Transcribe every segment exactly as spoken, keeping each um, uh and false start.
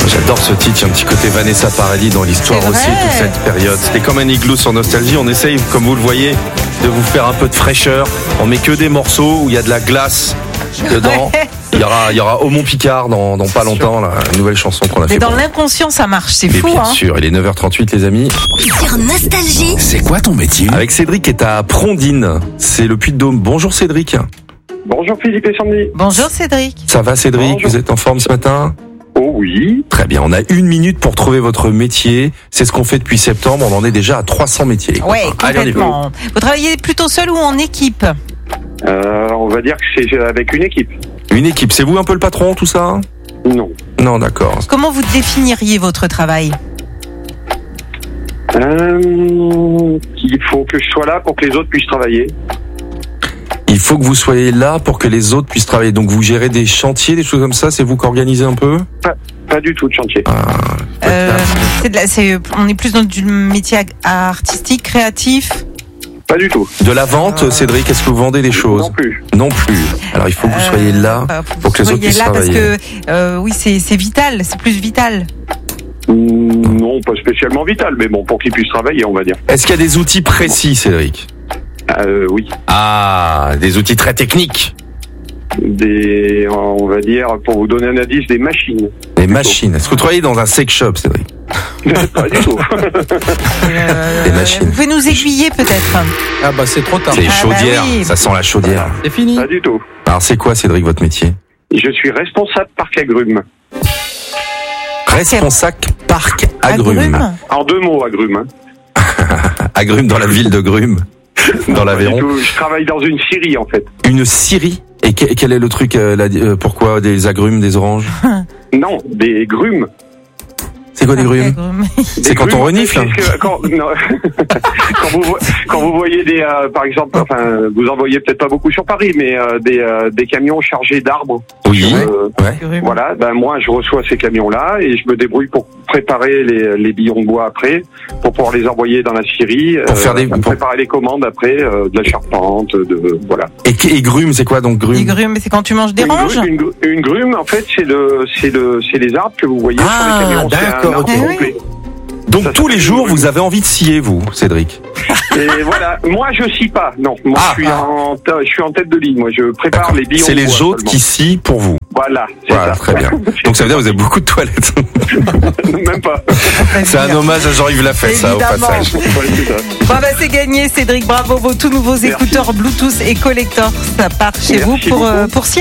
J'adore ce titre, il y a un petit côté Vanessa Paradis dans l'histoire C'est aussi, vrai. toute cette période. C'était comme un igloo sur Nostalgie. On essaye, comme vous le voyez, de vous faire un peu de fraîcheur. On met que des morceaux où il y a de la glace dedans. Il y aura, il y aura Aumont Picard dans, dans pas longtemps, là, une nouvelle chanson qu'on a Mais fait. dans pour- l'inconscient, ça marche, c'est Mais fou, bien hein. sûr, il est neuf heures trente-huit, les amis. Sur Nostalgie. C'est quoi ton métier? Avec Cédric qui est à Prondine. C'est le Puy-de-Dôme. Bonjour Cédric. Bonjour Philippe et Sandy. Bonjour Cédric. Ça va Cédric? Bonjour. Vous êtes en forme ce matin? Oh oui. Très bien, on a une minute pour trouver votre métier. C'est ce qu'on fait depuis septembre. On en est déjà à trois cents métiers. les Ouais, copains. Allez, on y va. complètement. Vous travaillez plutôt seul ou en équipe? Euh, on va dire que c'est avec une équipe. Une équipe, c'est vous un peu le patron, tout ça? Non. Non, d'accord. Comment vous définiriez votre travail? Euh, il faut que je sois là pour que les autres puissent travailler. Il faut que vous soyez là pour que les autres puissent travailler. Donc vous gérez des chantiers, des choses comme ça, c'est vous qui organisez un peu? Pas, pas du tout de chantier. Euh, c'est de la- c'est- on est plus dans du métier ag- artistique, créatif. Pas du tout. De la vente, Euh, Cédric, est-ce que vous vendez des choses? Non plus. Non plus. Alors il faut que vous soyez là Euh, pour que les vous autres soyez puissent là parce travailler. que euh, oui, c'est c'est vital, c'est plus vital. Mm, Non, pas spécialement vital, mais bon, pour qu'ils puissent travailler, on va dire. Est-ce qu'il y a des outils précis, Cédric? Euh, oui. Ah, des outils très techniques. Des, on va dire, pour vous donner un indice, des machines. Des machines. Est-ce que vous travaillez dans un sex shop, Cédric? Pas du tout. Euh, Des machines. Vous pouvez nous aiguiller peut-être. Ah bah c'est trop tard. C'est les Ah bah chaudières. oui. Ça sent la chaudière. C'est fini. Pas du tout. Alors c'est quoi, Cédric, votre métier? Je suis responsable parc agrumes. Responsable parc agrumes. Agrumes. En deux mots, agrumes. Hein. Agrumes dans la ville de Grumes, dans Pas du l'Aveyron. tout. Je travaille dans une scierie, en fait. Une scierie. Et que- quel est le truc euh, la- euh, Pourquoi des agrumes, des oranges? Non, des grumes. C'est quoi des grumes? Agrumes. C'est Des quand on grumes, renifle. c'est que quand, non. quand, vous, vo- quand vous voyez des, euh, par exemple, enfin, vous en voyez peut-être pas beaucoup sur Paris, mais euh, des, euh, des camions chargés d'arbres. Oui. Euh, Ouais. Agrumes. Voilà, ben moi je reçois ces camions-là et je me débrouille pour préparer les, les billons de bois après, pour pouvoir les envoyer dans la scierie, Pour faire des- pour pour- préparer les commandes après, euh, de la charpente, de voilà. Et, et grumes, c'est quoi donc Les grumes? grumes, c'est quand tu manges des Une, ranges. gru- une, gru- une grume, en fait, c'est le, c'est le, c'est les arbres que vous voyez Ah, sur les camions. C'est un d'accord, arbre ok. complet. Donc Ça tous les s'appelle jours, une grume. vous avez envie de scier, vous, Cédric? Et voilà, moi je scie pas, non, moi Ah. je suis en, je suis en tête de ligne, moi je prépare D'accord. les billons. C'est de les bois autres seulement. qui scient pour vous. Voilà, c'est Voilà, ça. très bien. Donc ça veut dire que vous avez beaucoup de toilettes. Même pas. C'est un hommage à Jean-Yves Lafesse, ça, au Évidemment. passage. Ouais, c'est ça. Bon bah c'est gagné Cédric, bravo, vos tout nouveaux Merci. écouteurs Bluetooth et collector, ça part chez Merci vous pour, beaucoup. euh, pour scier.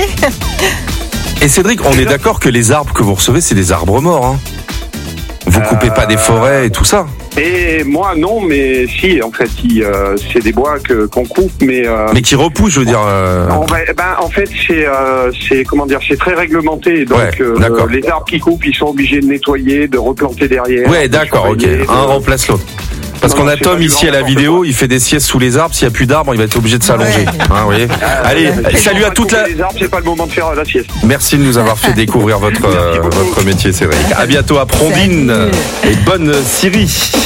Et Cédric, on est d'accord que les arbres que vous recevez, c'est des arbres morts, hein? Vous coupez pas des forêts et tout ça? Et moi non, mais si, en fait, si, euh, c'est des bois que qu'on coupe, mais. Euh, Mais qui repoussent, je veux dire. euh, on va- ben, en fait, c'est, euh, c'est comment dire, c'est très réglementé. Donc, Ouais, euh, d'accord. les arbres qui coupent, ils sont obligés de nettoyer, de replanter derrière. Ouais, de d'accord, ok. surveiller, de- Un remplace l'autre. Parce Non, qu'on non, a c'est Tom pas du ici à la grand vidéo, n'importe il fait des siestes sous les arbres. S'il n'y a plus d'arbres, il va être obligé de s'allonger. Ouais. Hein, vous voyez. Allez, Euh, salut à pour toute la. couper Les arbres, c'est pas le moment de faire la sieste. Merci de nous avoir fait découvrir votre, euh, beaucoup. votre métier, Cédric. À bientôt à Prondine. Salut. Et bonne Syrie.